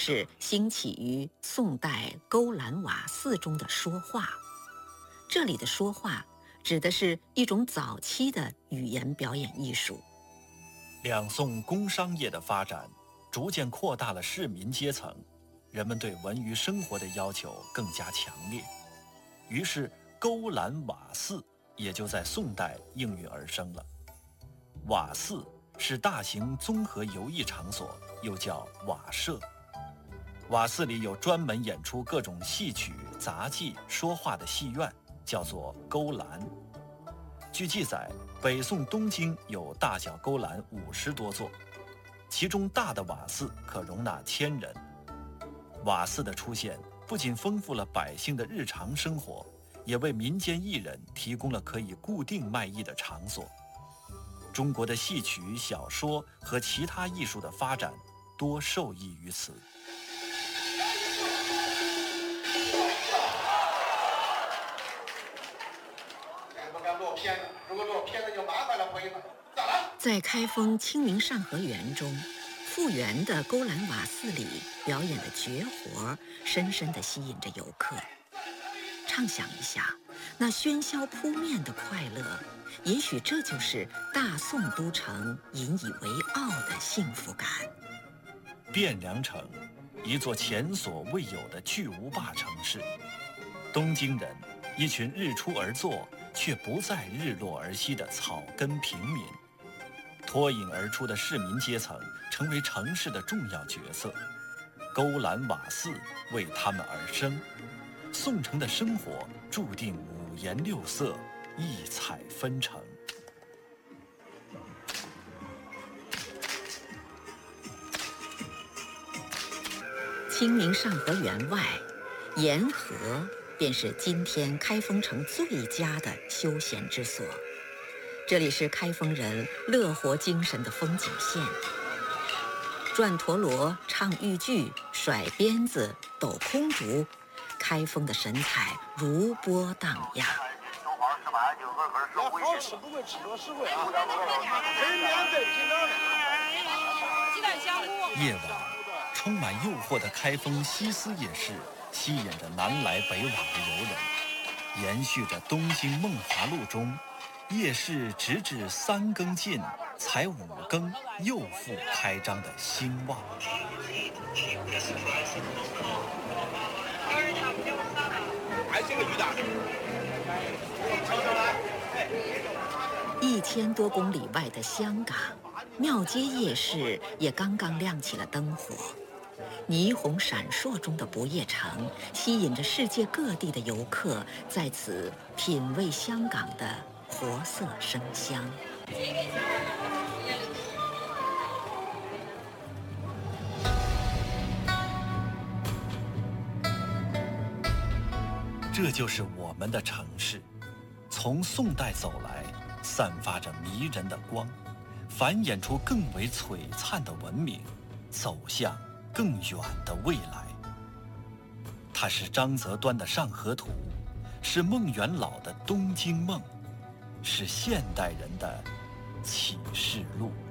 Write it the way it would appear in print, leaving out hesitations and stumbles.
是兴起于宋代勾栏瓦肆中的说话。这里的说话指的是一种早期的语言表演艺术。 两宋工商业的发展逐渐扩大了市民阶层，人们对文娱生活的要求更加强烈，于是勾栏瓦肆也就在宋代应运而生了。瓦肆是大型综合游艺场所，又叫瓦舍。瓦肆里有专门演出各种戏曲、杂技、说话的戏院，叫做勾栏。据记载，北宋东京有大小勾栏50多座，其中大的瓦肆可容纳1000人。瓦肆的出现不仅丰富了百姓的日常生活，也为民间艺人提供了可以固定卖艺的场所。中国的戏曲、小说和其他艺术的发展多受益于此。 在开封清明上河园中，复原的勾栏瓦肆里表演的绝活，深深地吸引着游客。畅想一下，那喧嚣扑面的快乐，也许这就是大宋都城引以为傲的幸福感。 汴梁城，一座前所未有的巨无霸城市。东京人，一群日出而作却不再日落而息的草根平民。脱颖而出的市民阶层成为城市的重要角色，勾栏瓦肆为他们而生。宋城的生活注定五颜六色，异彩纷呈。 清明上河园外，沿河便是今天开封城最佳的休闲之所。这里是开封人乐活精神的风景线，转陀螺、唱豫剧、甩鞭子、抖空竹，开封的神采如波荡漾。 好吃不贵，吃多实惠啊！很免费，鸡蛋香菇。 夜晚，充满诱惑的开封西斯夜市吸引着南来北往的游人，延续着东京梦华录中夜市直至3更尽，才5更又复开张的兴旺。 1000多公里外的香港，庙街夜市也刚刚亮起了灯火。霓虹闪烁中的不夜城，吸引着世界各地的游客在此品味香港的活色生香。 这就是我们的城市，从宋代走来，散发着迷人的光，繁衍出更为璀璨的文明，走向更远的未来。它是张择端的上河图，是孟元老的东京梦，是现代人的启示录。